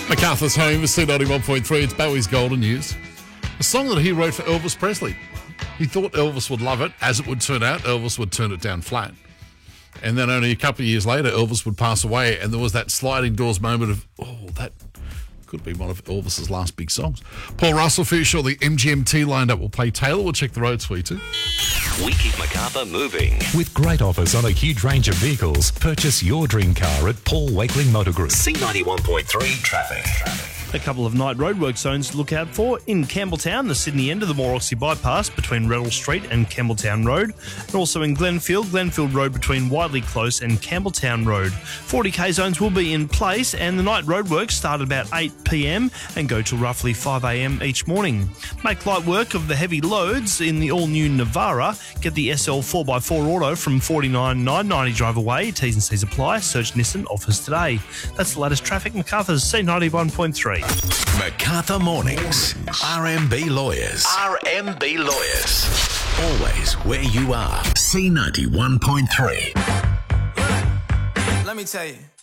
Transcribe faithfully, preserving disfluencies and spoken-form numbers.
MacArthur's Home is C ninety-one point three. It's Bowie's Golden Years. A song that he wrote for Elvis Presley. He thought Elvis would love it. As it would turn out, Elvis would turn it down flat. And then only a couple of years later, Elvis would pass away, and there was that sliding doors moment of, oh, that could be one of Elvis's last big songs. Paul Russell, for you sure the M G M T lined up. We'll play Taylor. We'll check the roads for you too. We keep MacArthur moving. With great offers on a huge range of vehicles, purchase your dream car at Paul Wakeling Motor Group. C ninety-one point three traffic. traffic. A couple of night roadwork zones to look out for in Campbelltown, the Sydney end of the Mooroxy bypass between Reddell Street and Campbelltown Road, and also in Glenfield, Glenfield Road between Widely Close and Campbelltown Road. forty K zones will be in place, and the night roadworks start at about eight p m and go till roughly five a m each morning. Make light work of the heavy loads in the all-new Navara. Get the S L four by four Auto from forty-nine nine ninety drive away. T's and C's apply. Search Nissan offers today. That's the latest traffic. MacArthur's C ninety-one point three. MacArthur Mornings. R M B Lawyers. R M B Lawyers. Always where you are. C ninety-one point three. Let me tell you.